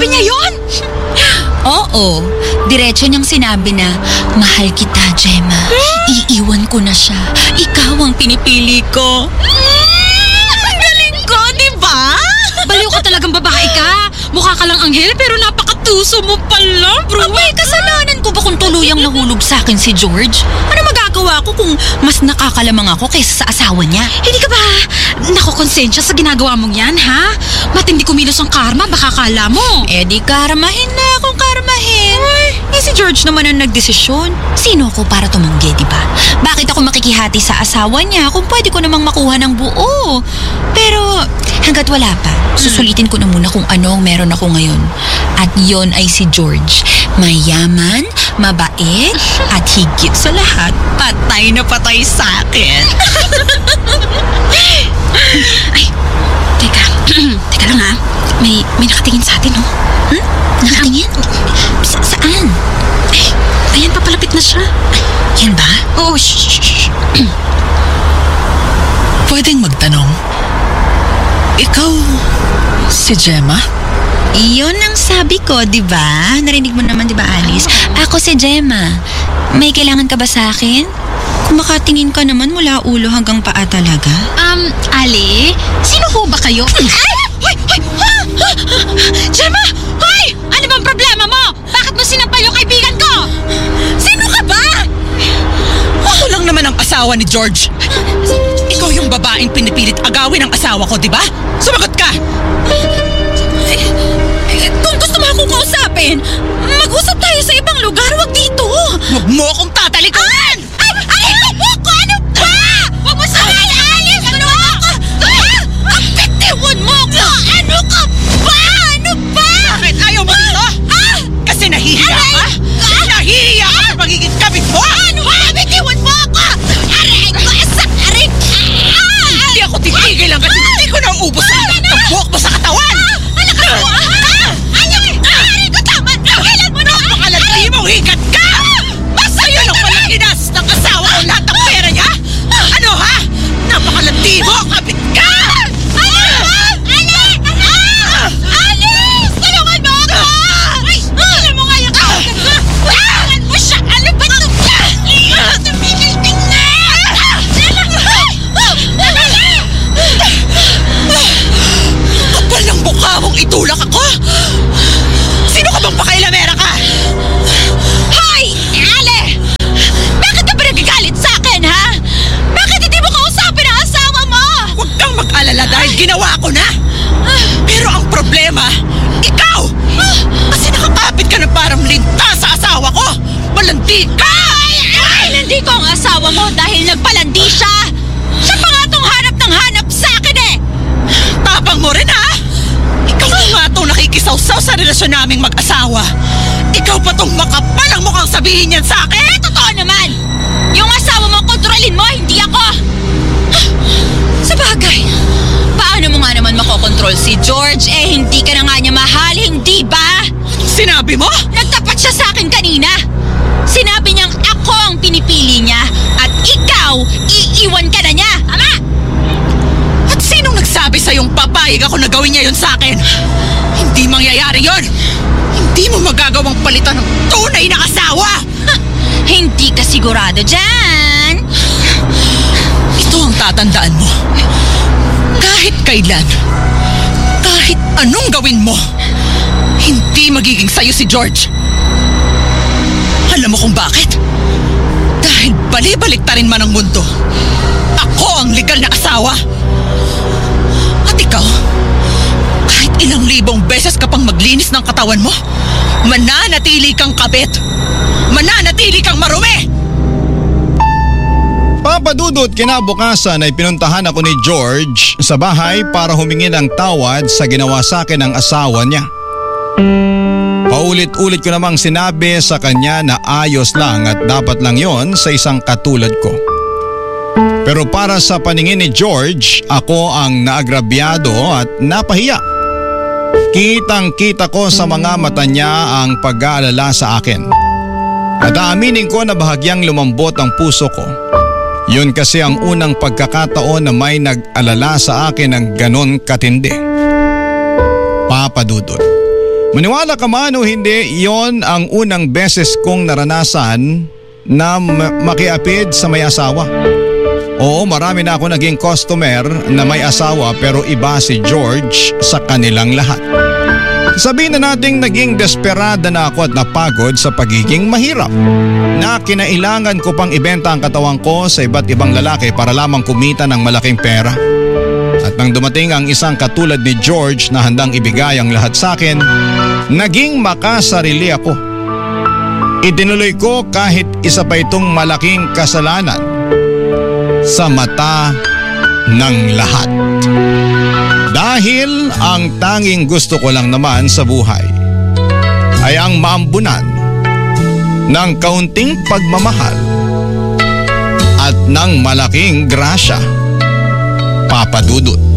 Sinabi niya yon? Oo, diretso niyang sinabi na, mahal kita, Gemma. Iiwan ko na siya. Ikaw ang pinipili ko. Ang galing ko, di ba? Baliw ka talagang babae ka. Mukha ka lang anghel pero napakatuso mo pala, bro. Abay, kasalanan ko ba kung tuluyang nahulog sa akin si George? Ano magagawa ko kung mas nakakalamang ako kaysa sa asawa niya? Hindi ka ba nakokonsensya sa ginagawa mong yan, ha? Matindi kumilos ang karma, baka kala mo. Eh di karmahin na akong karmahin. Eh si George naman ang nagdesisyon. Sino ko para tumanggi, di ba? Bakit ako makikihati sa asawa niya kung pwede ko namang makuha ng buo? Pero hanggat wala pa, susulitin ko na muna kung ano ang meron ako ngayon. At yon ay si George. Mayaman, mabait, at higit sa lahat, patay na patay sa akin. Ay, teka lang ha. May nakatingin sa atin, oh. Nakatingin? Saan? Ay, ayan, papalapit na siya. Yan ba? Oo, shh. Pwedeng magtanong, ikaw si Gemma? Iyon ang sabi ko, di ba? Narinig mo naman, di ba, Alice? Ako si Gemma. May kailangan ka ba sa akin? Kung makatingin ka naman mula ulo hanggang paa talaga. Ali, sino ho ba kayo? Ay! Gemma! Hoy! Ano bang problema mo? Bakit mo sinampal yung kaibigan ko? Sino ka ba? Ako lang naman ang asawa ni George. Ikaw yung babaeng pinipilit agawin ang asawa ko, di ba? Sumagot ka! Kung gusto mo akong kausapin, mag-usap tayo sa ibang lugar, wag dito. Huwag mo akong tatalikuran! Ano ko? Ano ba? Wag mo sa Alice! Ano ako? Ang bitiwan mo ko! Ano ka ba? Ano ba? Bakit ayaw mo dito? Kasi nahihiya ka? Nahihiya ka sa pagiging kabit mo? Ano ba? Bitiwan mo ako! Aray ko! Aray! Hindi ako titigil lang kasi hindi ko naubos ang lahat ng buhok mo sa katawan! Anak mo! Aray ko! Tama! Kailan mo na? Napakalandi mong higat ka! Sa'yo lang palang ginas ng asawa ko lahat ng pera niya? Ano ha? Napakalandi mo! Kabit ka! Alice! Tulungan mo ako! Ay! Alam mo nga yung tulungan mo siya! Ano ba ito? Tumigil tingnan! Kapal ng mukha mong itulak ako! Sino ka bang pakailamera ka? Hoy! Ale! Bakit ka ba nagagalit sa akin, ha? Bakit hindi mo kausapin ang asawa mo? Huwag kang mag-alala dahil ginawa ko na! Pero ang problema, ikaw! Kasi nakakapit ka na parang linta sa asawa ko! Malandi ka! Ay, hindi ko ang asawa mo dahil nagpalandi siya! Siya pa nga itong hanap ng hanap sa akin eh! Tapang mo rin ha! Ikaw na nga itong nakikisawsaw sa relasyon naming mag-asawa! Ikaw pa itong makapal ang mukhang sabihin yan sa akin! Eh, totoo naman! Yung asawa mo, kontrolin mo, hindi ako! Sa bagay, paano mo nga naman makokontrol si George? Eh, hindi ka na nga niya mahal, hindi ba? Sinabi mo? Nagtapat siya sa akin kanina. Sinabi niyang ako ang pinipili niya at ikaw, iiwan ka na niya. Tama? At sinong nagsabi sa'yong papayag ako na gawin niya yun sa akin? Hindi mangyayari yun! Hindi mo magagawang palitan ng tunay na asawa! Hindi ka sigurado dyan. Ito ang tatandaan mo. Kahit kailan, kahit anong gawin mo, hindi magiging sayo si George. Alam mo kung bakit? Dahil bali-baliktarin man ang mundo, ako ang legal na asawa. At ikaw, kahit ilang libong beses ka pang maglinis ng katawan mo, mananatili kang kabit. Mananatili kang marumi. Papadudot kinabukasan ay pinuntahan ako ni George sa bahay para humingi ng tawad sa ginawa sa akin ng asawa niya. Paulit-ulit ko namang sinabi sa kanya na ayos lang at dapat lang yon sa isang katulad ko. Pero para sa paningin ni George, ako ang naagrabyado at napahiya. Kitang-kita ko sa mga mata niya ang pag-aalala sa akin. At aaminin ko na bahagyang lumambot ang puso ko. Yun kasi ang unang pagkakataon na may nag-alala sa akin ng ganon katindi. Papadudot. Maniwala ka man o hindi, yon ang unang beses kong naranasan na makiapid sa may asawa. Oo, marami na ako naging customer na may asawa pero iba si George sa kanilang lahat. Sabihin na nating naging desperada na ako at napagod sa pagiging mahirap. Na kinailangan ko pang ibenta ang katawan ko sa iba't ibang lalaki para lamang kumita ng malaking pera. At nang dumating ang isang katulad ni George na handang ibigay ang lahat sa akin, naging makasarili ako. Itinuloy ko kahit isa pa itong malaking kasalanan sa mata ng lahat. Dahil ang tanging gusto ko lang naman sa buhay ay ang maambunan ng kaunting pagmamahal at ng malaking grasya, Papa Dudut.